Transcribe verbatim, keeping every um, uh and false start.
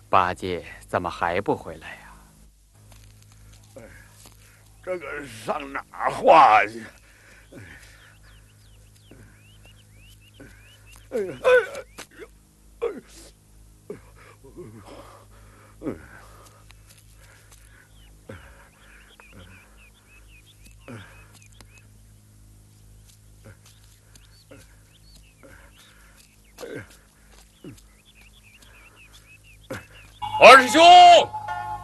八戒怎么还不回来呀？ 哎，这个上哪儿画去？哎呀，哎呀，哎呀，哎呀， 二师兄，